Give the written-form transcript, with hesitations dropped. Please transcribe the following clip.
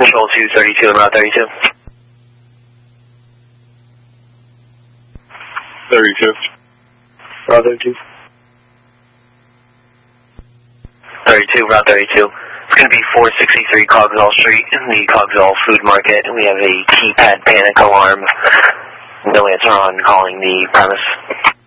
Control 232 and Route 32. 32. Route 32. 32, Route 32. It's going to be 463 Cogswell Street in the Cogswell Food Market. We have a keypad panic alarm. No answer on calling the premise.